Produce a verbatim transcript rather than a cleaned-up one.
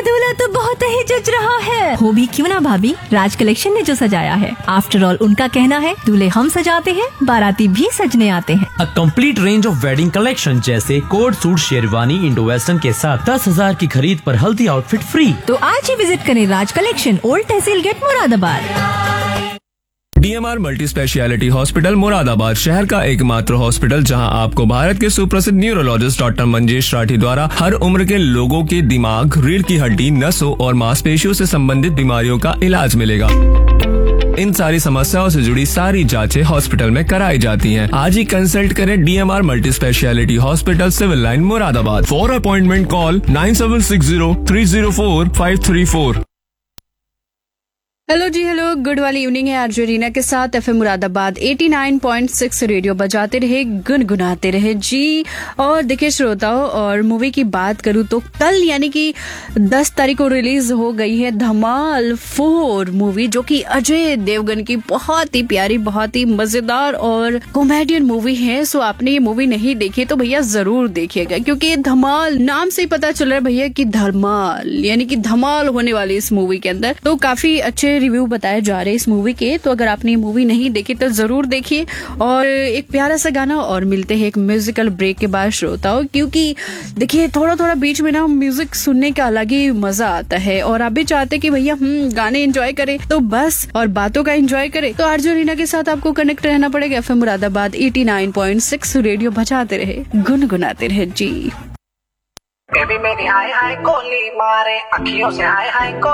दूल्हा तो बहुत ही जज रहा है। हो भी क्यों ना भाभी, राज कलेक्शन ने जो सजाया है। आफ्टर ऑल उनका कहना है दूल्हे हम सजाते हैं, बाराती भी सजने आते हैं। A complete range of wedding collection जैसे coat suit, sherwani, Indo western के साथ दस हजार की खरीद पर हल्दी आउटफिट फ्री। तो आज ही विजिट करें राज कलेक्शन, ओल्ड तहसील gate, Moradabad. DMR multi speciality hospital Moradabad शहर का एकमात्र हॉस्पिटल जहां आपको भारत के सुप्रसिद्ध न्यूरोलॉजिस्ट डॉक्टर मंजेश राठी द्वारा हर उम्र के लोगों के दिमाग, रीढ़ की हड्डी, नसों और मांसपेशियों से संबंधित बीमारियों का इलाज मिलेगा। इन सारी समस्याओं से जुड़ी सारी जांचें हॉस्पिटल में कराई जाती हैं। आज ही कंसल्ट करें DMR multi speciality hospital, civil line, Moradabad. For appointment call nine seven six zero three zero four five three four. Hello ji, hello, good वाली इवनिंग है आरजे रीना के साथ। एफएम मुरादाबाद नवासी पॉइंट छह रेडियो बजाते रहे, गुनगुनाते रहे जी। और देखिए श्रोताओं, और मूवी की बात करूं तो कल यानी कि दस तारीख को रिलीज हो गई है धमाल फोर मूवी, जो कि अजय देवगन की बहुत ही प्यारी, बहुत ही मजेदार और कॉमेडियन मूवी है। सो आपने ये मूवी नहीं देखी तो भैया जरूर देखिएगा, क्योंकि धमाल नाम से ही पता चल रहा है भैया कि धमाल यानी कि धमाल होने वाली इस मूवी के अंदर। तो काफी अच्छे रिव्यू बताए जा रहे हैं इस मूवी के। तो अगर आपने ये मूवी नहीं देखी तो जरूर देखिए। और एक प्यारा सा गाना और मिलते हैं एक म्यूजिकल ब्रेक के बाद श्रोताओं, क्योंकि देखिए थोड़ा थोड़ा बीच में ना म्यूजिक सुनने का अलग ही मजा आता है। और आप भी चाहते कि भैया हम गाने एंजॉय करें तो बस, और बातों का एंजॉय करें तो आरजे रीना के साथ आपको कनेक्ट रहना पड़ेगा। एफएम मुरादाबाद नवासी पॉइंट छह रेडियो बजाते रहे, गुनगुनाते रहे जी। बेबी मेरी हाय हाय गोली मारे, अखियों से हाय हाय